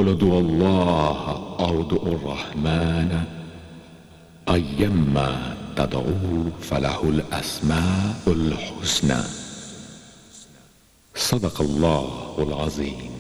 قل ادعوا الله أو ادعوا الرحمن أيما تدعوا فله الأسماء الحسنى. صدق الله العظيم.